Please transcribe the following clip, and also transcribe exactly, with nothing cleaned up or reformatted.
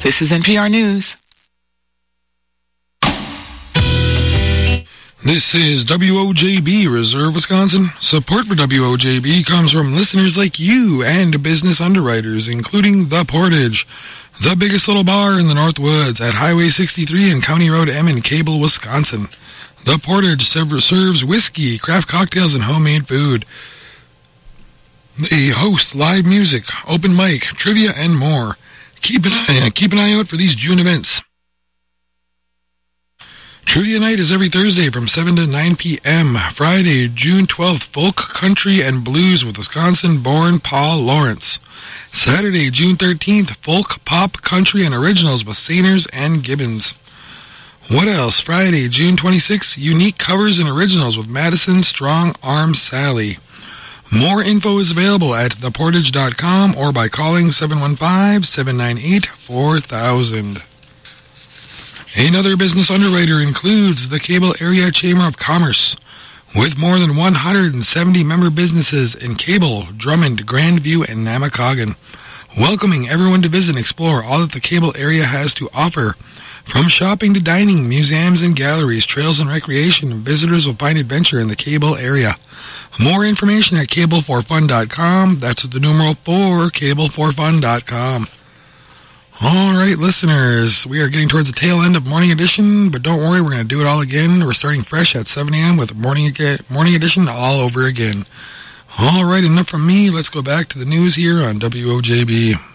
This is N P R News. This is W O J B, Reserve, Wisconsin. Support for W O J B comes from listeners like you and business underwriters, including The Portage, the biggest little bar in the Northwoods at Highway sixty-three and County Road M in Cable, Wisconsin. The Portage serves whiskey, craft cocktails, and homemade food. They host live music, open mic, trivia, and more. Keep an eye, keep an eye out for these June events. Trivia night is every Thursday from seven to nine p.m. Friday, June twelfth, folk, country, and blues with Wisconsin-born Paul Lawrence. Saturday, June thirteenth, folk, pop, country, and originals with Sainers and Gibbons. What else? Friday, June twenty-sixth, unique covers and originals with Madison Strong Arm Sally. More info is available at the portage dot com or by calling seven one five, seven nine eight, four thousand. Another business underwriter includes the Cable Area Chamber of Commerce, with more than one hundred seventy member businesses in Cable, Drummond, Grandview, and Namakagon, welcoming everyone to visit and explore all that the Cable area has to offer. From shopping to dining, museums and galleries, trails and recreation, visitors will find adventure in the Cable area. More information at cable for fun dot com. That's the numeral four, cable for fun dot com. All right, listeners, we are getting towards the tail end of Morning Edition, but don't worry, we're going to do it all again. We're starting fresh at seven a.m. with Morning Morning Edition all over again. All right, enough from me. Let's go back to the news here on W O J B.